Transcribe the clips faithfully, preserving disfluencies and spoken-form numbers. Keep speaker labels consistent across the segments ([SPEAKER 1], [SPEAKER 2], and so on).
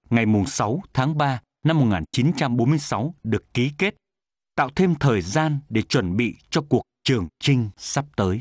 [SPEAKER 1] ngày sáu tháng ba năm một nghìn chín trăm bốn mươi sáu được ký kết, tạo thêm thời gian để chuẩn bị cho cuộc Trường Chinh sắp tới.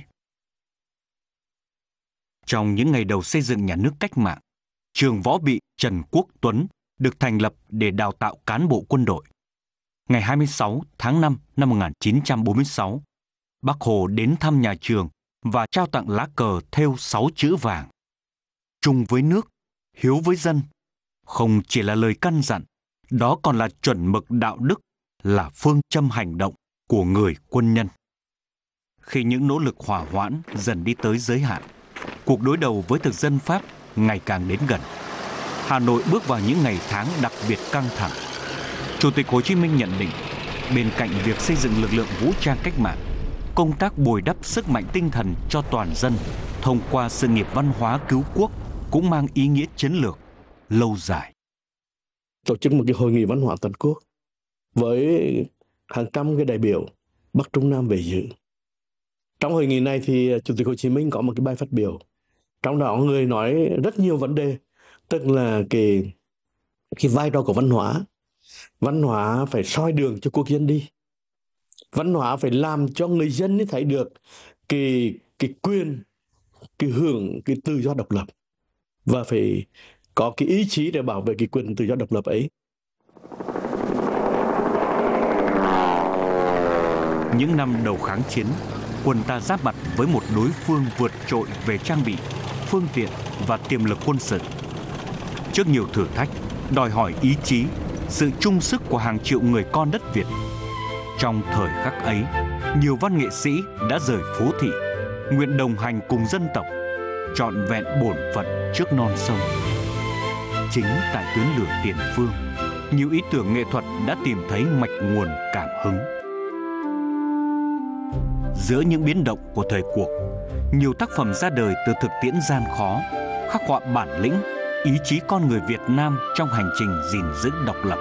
[SPEAKER 1] Trong những ngày đầu xây dựng nhà nước cách mạng, trường võ bị Trần Quốc Tuấn được thành lập để đào tạo cán bộ quân đội. Ngày hai mươi sáu tháng năm năm một nghìn chín trăm bốn mươi sáu, Bác Hồ đến thăm nhà trường và trao tặng lá cờ thêu sáu chữ vàng. Chung với nước, hiếu với dân, không chỉ là lời căn dặn, đó còn là chuẩn mực đạo đức, là phương châm hành động của người quân nhân. Khi những nỗ lực hỏa hoãn dần đi tới giới hạn, cuộc đối đầu với thực dân Pháp ngày càng đến gần. Hà Nội bước vào những ngày tháng đặc biệt căng thẳng. Chủ tịch Hồ Chí Minh nhận định, bên cạnh việc xây dựng lực lượng vũ trang cách mạng, công tác bồi đắp sức mạnh tinh thần cho toàn dân thông qua sự nghiệp văn hóa cứu quốc cũng mang ý nghĩa chiến lược lâu dài.
[SPEAKER 2] Tổ chức một cái hội nghị văn hóa toàn quốc với hàng trăm cái đại biểu Bắc Trung Nam về dự. Trong hội nghị này thì Chủ tịch Hồ Chí Minh có một cái bài phát biểu, trong đó người nói rất nhiều vấn đề, tức là cái cái vai trò của văn hóa. Văn hóa phải soi đường cho quốc dân đi. Văn hóa phải làm cho người dân thấy được cái cái quyền, cái hưởng cái tự do độc lập, và phải có cái ý chí để bảo vệ cái quyền tự do độc lập ấy.
[SPEAKER 1] Những năm đầu kháng chiến, quân ta giáp mặt với một đối phương vượt trội về trang bị, phương tiện và tiềm lực quân sự. Trước nhiều thử thách, đòi hỏi ý chí, sự chung sức của hàng triệu người con đất Việt. Trong thời khắc ấy, nhiều văn nghệ sĩ đã rời phố thị, nguyện đồng hành cùng dân tộc, trọn vẹn bổn phận trước non sông. Chính tại tuyến lửa tiền phương, nhiều ý tưởng nghệ thuật đã tìm thấy mạch nguồn cảm hứng. Giữa những biến động của thời cuộc, nhiều tác phẩm ra đời từ thực tiễn gian khó, khắc họa bản lĩnh, ý chí con người Việt Nam trong hành trình gìn giữ độc lập.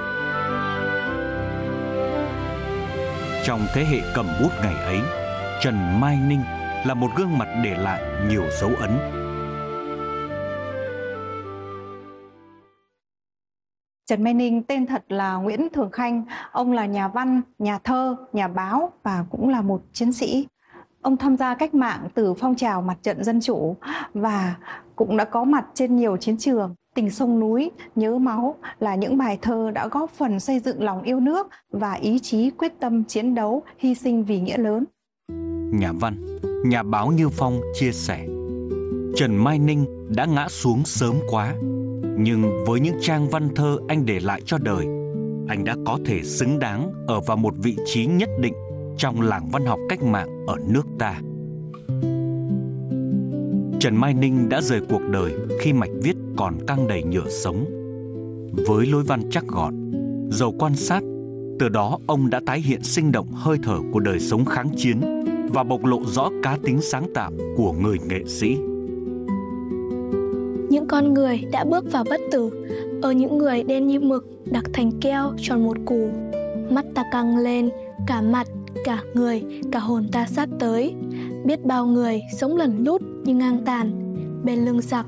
[SPEAKER 1] Trong thế hệ cầm bút ngày ấy, Trần Mai Ninh là một gương mặt để lại nhiều dấu ấn.
[SPEAKER 3] Trần Mai Ninh tên thật là Nguyễn Thường Khanh. Ông là nhà văn, nhà thơ, nhà báo và cũng là một chiến sĩ. Ông tham gia cách mạng từ phong trào mặt trận dân chủ và cũng đã có mặt trên nhiều chiến trường. Tình sông núi, nhớ máu là những bài thơ đã góp phần xây dựng lòng yêu nước và ý chí quyết tâm chiến đấu, hy sinh vì nghĩa lớn.
[SPEAKER 1] Nhà văn, nhà báo Như Phong chia sẻ, Trần Mai Ninh đã ngã xuống sớm quá, nhưng với những trang văn thơ anh để lại cho đời, anh đã có thể xứng đáng ở vào một vị trí nhất định trong làng văn học cách mạng ở nước ta. Trần Mai Ninh đã rời cuộc đời khi mạch viết còn căng đầy nhựa sống. Với lối văn chắc gọn, giàu quan sát, từ đó ông đã tái hiện sinh động hơi thở của đời sống kháng chiến và bộc lộ rõ cá tính sáng tạo của người nghệ sĩ.
[SPEAKER 4] Những con người đã bước vào bất tử, ở những người đen như mực đặc thành keo tròn một củ. Mắt ta căng lên, cả mặt, cả người, cả hồn ta sát tới. Biết bao người sống lẩn lút như ngang tàn bên lưng giặc.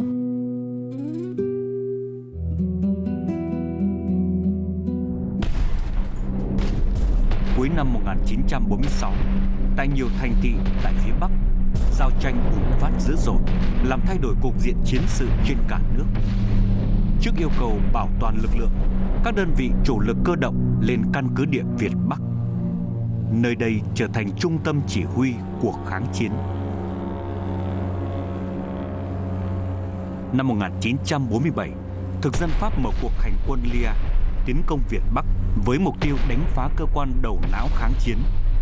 [SPEAKER 1] Cuối năm một nghìn chín trăm bốn mươi sáu, tại nhiều thành thị tại phía Bắc, giao tranh bùng phát dữ dội, làm thay đổi cục diện chiến sự trên cả nước. Trước yêu cầu bảo toàn lực lượng, các đơn vị chủ lực cơ động lên căn cứ địa Việt Bắc. Nơi đây trở thành trung tâm chỉ huy cuộc kháng chiến. Năm một nghìn chín trăm bốn mươi bảy, thực dân Pháp mở cuộc hành quân Lia, tiến công Việt Bắc với mục tiêu đánh phá cơ quan đầu não kháng chiến.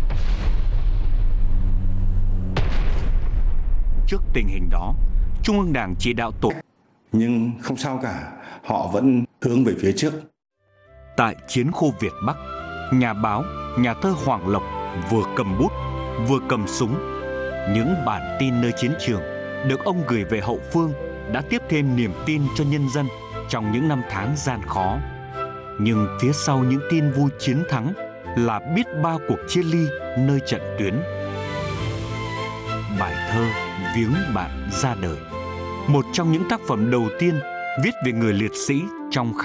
[SPEAKER 1] Trước tình hình đó, Trung ương Đảng chỉ đạo tổ.
[SPEAKER 5] Nhưng không sao cả, họ vẫn hướng về phía trước.
[SPEAKER 1] Tại chiến khu Việt Bắc, nhà báo, nhà thơ Hoàng Lộc vừa cầm bút, vừa cầm súng. Những bản tin nơi chiến trường được ông gửi về hậu phương đã tiếp thêm niềm tin cho nhân dân trong những năm tháng gian khó. Nhưng phía sau những tin vui chiến thắng là biết bao cuộc chia ly nơi trận tuyến. Bài thơ Viếng Bạn ra đời, một trong những tác phẩm đầu tiên viết về người liệt sĩ trong